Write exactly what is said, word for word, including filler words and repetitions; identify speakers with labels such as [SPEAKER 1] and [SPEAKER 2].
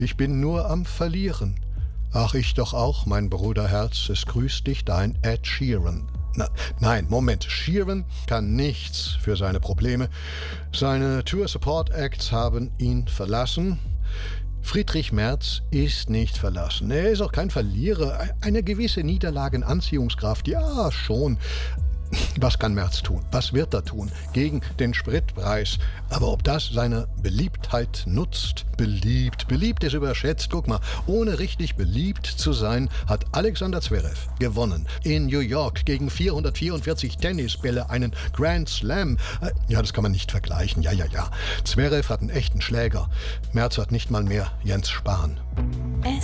[SPEAKER 1] Ich bin nur am Verlieren. Ach, ich doch auch, mein Bruderherz, es grüßt dich dein Ed Sheeran. Na, nein, Moment, Sheeran kann nichts für seine Probleme. Seine Tour Support Acts haben ihn verlassen. Friedrich Merz ist nicht verlassen. Er ist auch kein Verlierer. Eine gewisse Niederlagenanziehungskraft, ja schon. Was kann Merz tun? Was wird er tun? Gegen den Spritpreis. Aber ob das seine Beliebtheit nutzt? Beliebt. Beliebt ist überschätzt. Guck mal, ohne richtig beliebt zu sein, hat Alexander Zverev gewonnen. In New York gegen vierhundertvierundvierzig Tennisbälle, einen Grand Slam. Ja, das kann man nicht vergleichen. Ja, ja, ja. Zverev hat einen echten Schläger. Merz hat nicht mal mehr Jens Spahn.